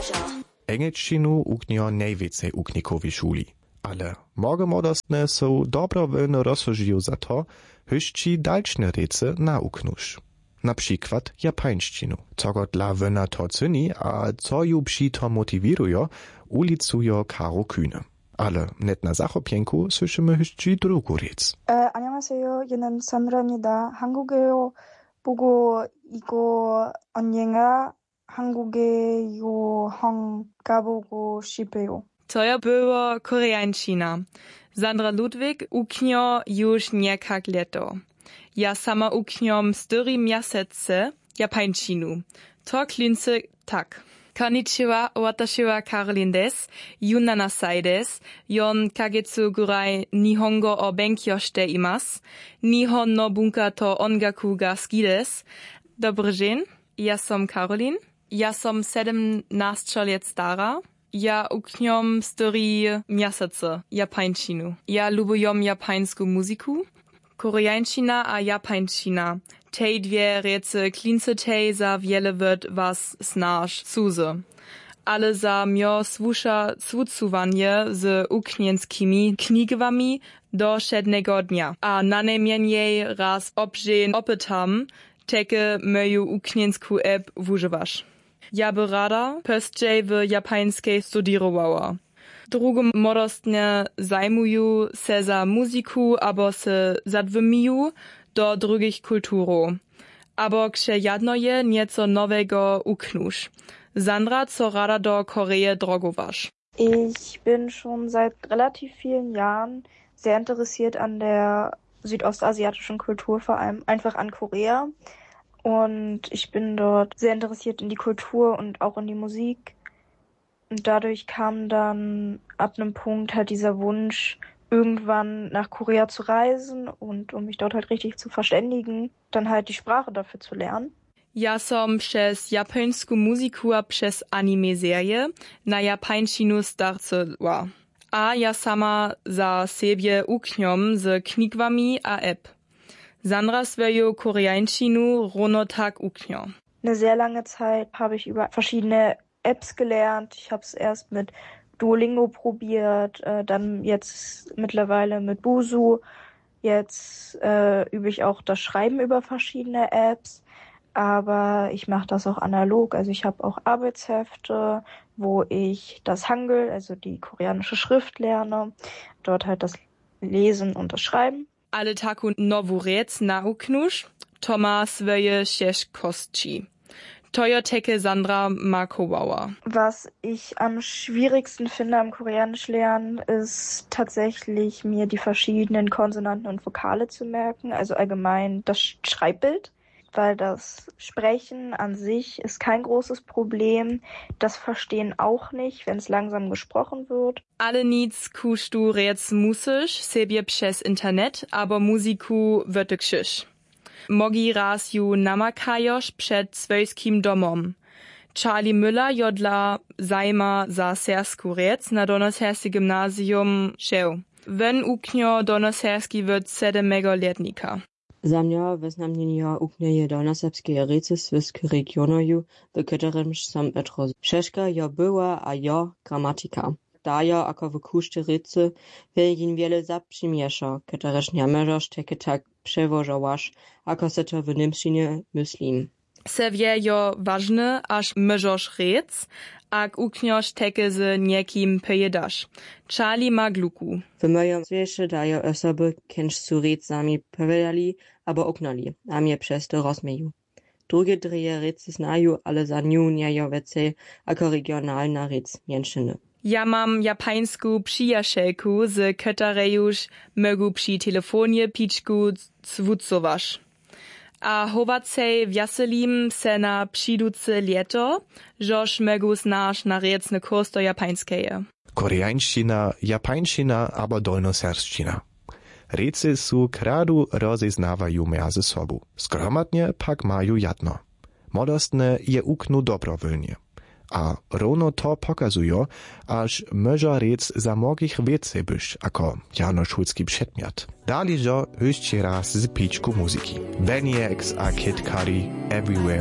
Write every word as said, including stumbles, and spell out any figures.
Engelčinu uknjo najwięcej uknikowi szuli. Ale mogę modostne są dobrowolno rozsądził za to, hyszci dalszne rece nauknusz. Na przykład japańszczynu. Co go dla wyna to cyni, a co ju przy to motiwirują, ulicują Karo Kühne. Ale net na zachopienku słyszymy hyszci drugą rec. 에, 안녕하세요. 얘는 산드라입니다. 한국에요 보고 이거 언젠가 한국에 유학 가보고 싶어요. To ja było koreańczyna. Sandra Ludwig uknio już niekak leto. Ja sama ukniom cztery miesiące japańczynu. To klince tak. Konnichiwa, watashi wa Karolin des, Yuna nasai des, yon kagetsu gurai nihongo o benkyō shite imasu. Nihon no bunka to ongaku ga suki desu. Dobry dzień, ja som Karolin. Ja som sedemnaście lat stara. Ja ukniom cztery miesiące japańczynu. Ja lubujom japańską muzyku. Koreańczyna a japańczyna. Tej dwie rece klince tej za wiele wird was snaż cudze. Ale za mio słusza słucowanie z uknienskimi knigami do siedmego dnia. A na najmniej raz obżeń opytam, teke moju ukniensku app używasz. Ja by rada pöstjej w japańskiej studierowała. Drugim modostnie zajmuju se za muzyku abo se zadwymiju do drugich kulturów. Abo ksze jadno je nieco nowego uknusz. Sandra, co rada do Korea drogowasz? Ich bin schon seit relativ vielen Jahren sehr interessiert an der südostasiatischen Kultur, vor allem einfach an Korea. Und ich bin dort sehr interessiert in die Kultur und auch in die Musik. Und dadurch kam dann ab einem Punkt halt dieser Wunsch, irgendwann nach Korea zu reisen und um mich dort halt richtig zu verständigen, dann halt die Sprache dafür zu lernen. Ja som przez japońską muzyku a przez anime-serie na japańszczynu starczyła. A ja sama za siebie ukniom z knigami a app. Sandra swoją koreańszczynu rono tak uknio. Eine sehr lange Zeit habe ich über verschiedene Apps gelernt. Ich habe es erst mit Duolingo probiert, äh, dann jetzt mittlerweile mit Busuu. Jetzt äh, übe ich auch das Schreiben über verschiedene Apps, aber ich mache das auch analog. Also ich habe auch Arbeitshefte, wo ich das Hangul, also die koreanische Schrift lerne, dort halt das Lesen und das Schreiben. Ale taku nowu rec nauknusz, to ma swoje sześć kostci. Toyoteke Sandra Markowauer. Was ich am schwierigsten finde am Koreanisch lernen, ist tatsächlich mir die verschiedenen Konsonanten und Vokale zu merken, also allgemein das Schreibbild, weil das Sprechen an sich ist kein großes Problem, das Verstehen auch nicht, wenn es langsam gesprochen wird. Ale nic kusztu rec musisz sobie przez internet, aber muziku wyrtykszysz. Mogi raz ju namakajosz przed swojskim domom. Charlie Müller jodla zajma za sersku rec na Donoserski gimnazjum šel. Wen uknjo Donoserski wird sedmego letnika. Za mňa wyznamnienia uknieje Donoserbskie rece swisk regionoju, w którym som etro Czeszka jo była, a jo gramatika. Dajo ako w kuszty rece wielkin wiele zaprzymierza, któreż nie możesz takie tak przewożowasz, ako se to w niemczynie myślim. Se wie jo ważne, aż możesz rec, ak uknjosz teke z niekim pojedasz. Charlie ma gluku. W moim zwierzę dajo osoby, kęż su rec sami powiedzieli, abo uknali, a mnie przez to rozmieju. Drugie drie rece znaju, ale za niu nie jo więcej, ako regionalna rec mięszyny. Ja mam japańsku przyjacielku, z której już mogę przy telefonie piczku zwucowasz. A chowacej wjaselim se na przyduce leto, żoż mogę znasz na recny kurs do japańskeje. Koreańszczyna, japańszczyna abo dolnoserszczyna. Rece su kradu rozeznawaju między sobą. Zgromadnie pak mają jedno. Modostne je uknu dobrowolnie. A równo to pokazują, aż może rec za mnogich więcej byś, jako janoszulski przedmiot. Dali jo jeszcze raz z piczku muzyki. Veniax a Kid Cudi, Everywhere